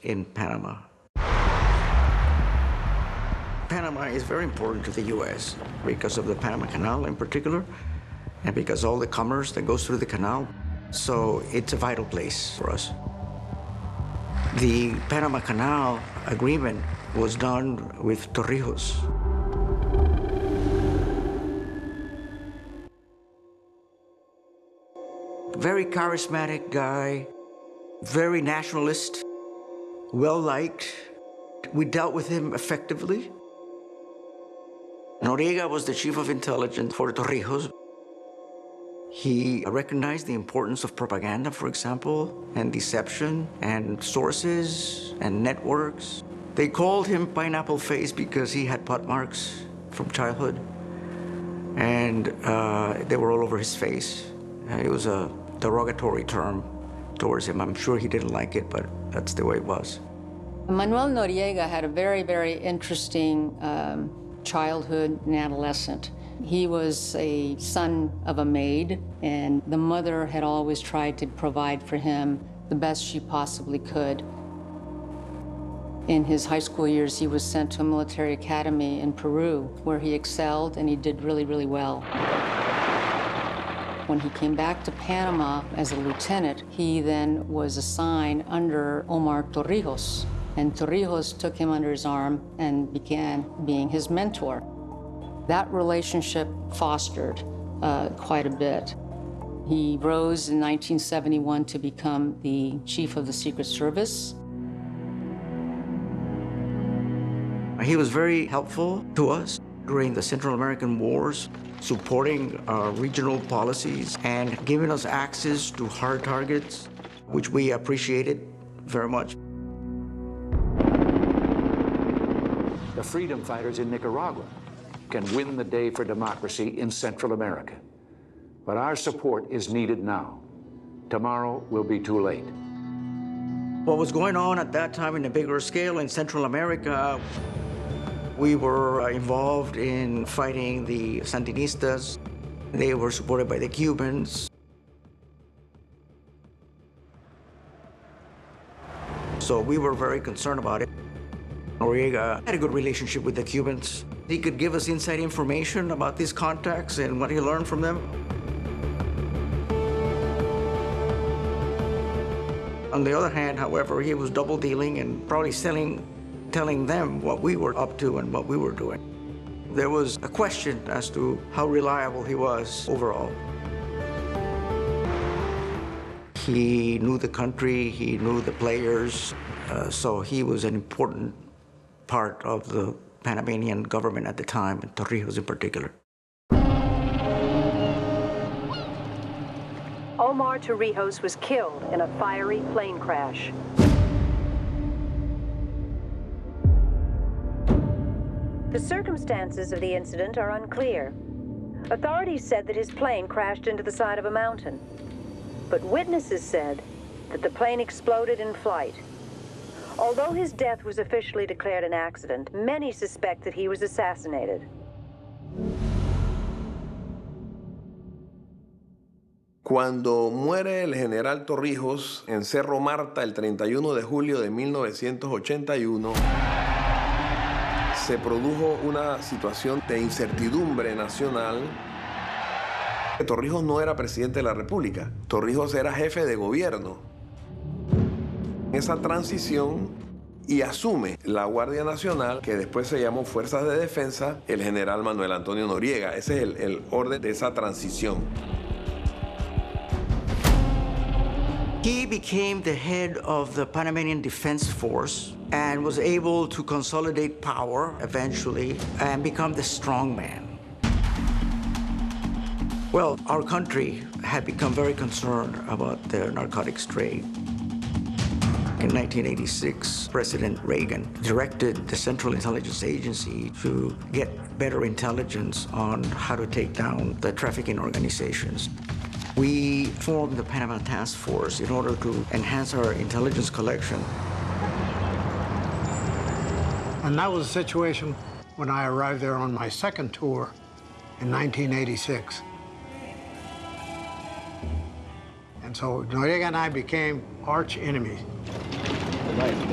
in Panama. Panama is very important to the U.S. because of the Panama Canal in particular, and because all the commerce that goes through the canal. So it's a vital place for us. The Panama Canal Agreement was done with Torrijos. Very charismatic guy, very nationalist, well-liked. We dealt with him effectively. Noriega was the chief of intelligence for Torrijos. He recognized the importance of propaganda, for example, and deception, and sources, and networks. They called him Pineapple Face because he had pot marks from childhood, and they were all over his face. It was a derogatory term towards him. I'm sure he didn't like it, but that's the way it was. Manuel Noriega had a very, very interesting childhood and adolescent. He was a son of a maid, and the mother had always tried to provide for him the best she possibly could. In his high school years, he was sent to a military academy in Peru, where he excelled and he did really, really well. When he came back to Panama as a lieutenant, he then was assigned under Omar Torrijos, and Torrijos took him under his arm and began being his mentor. That relationship fostered quite a bit. He rose in 1971 to become the chief of the Secret Service. He was very helpful to us during the Central American Wars, supporting our regional policies and giving us access to hard targets, which we appreciated very much. The freedom fighters in Nicaragua can win the day for democracy in Central America. But our support is needed now. Tomorrow will be too late. What was going on at that time in a bigger scale in Central America, we were involved in fighting the Sandinistas. They were supported by the Cubans. So we were very concerned about it. Noriega had a good relationship with the Cubans. He could give us inside information about these contacts and what he learned from them. On the other hand, however, he was double dealing and probably telling them what we were up to and what we were doing. There was a question as to how reliable he was overall. He knew the country, he knew the players, so he was an important part of the Panamanian government at the time, and Torrijos in particular. Omar Torrijos was killed in a fiery plane crash. The circumstances of the incident are unclear. Authorities said that his plane crashed into the side of a mountain, but witnesses said that the plane exploded in flight. Although his death was officially declared an accident, many suspect that he was assassinated. Cuando muere el general Torrijos en Cerro Marta el 31 de julio de 1981, se produjo una situación de incertidumbre nacional. Torrijos no era presidente de la República, Torrijos era jefe de gobierno. Esa transición y asume la Guardia Nacional, que después se llamó Fuerzas de Defensa, el general Manuel Antonio Noriega. Ese es el orden de esa transición. He became the head of the Panamanian Defense Force and was able to consolidate power eventually and become the strongman. Well, our country had become very concerned about the narcotics trade. In 1986, President Reagan directed the Central Intelligence Agency to get better intelligence on how to take down the trafficking organizations. We formed the Panama Task Force in order to enhance our intelligence collection. And that was the situation when I arrived there on my second tour in 1986. And so Noriega and I became arch enemies.